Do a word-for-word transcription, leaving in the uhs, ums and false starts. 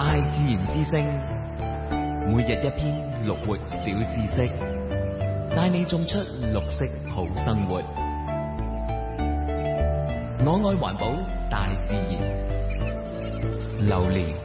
大自然之聲，每日一篇綠活小知識，帶你種出綠色好生活。我愛環保，大自然，榴蓮。